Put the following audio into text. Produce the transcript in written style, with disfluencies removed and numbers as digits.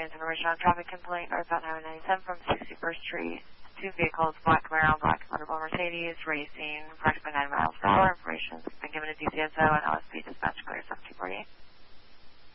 units information on traffic complaint northbound Highway 97 from 61st Street. Two vehicles, black Camaro, black convertible Mercedes, racing approximately 9 miles per hour. Information has been given to DCSO and LSP dispatch clear 1748.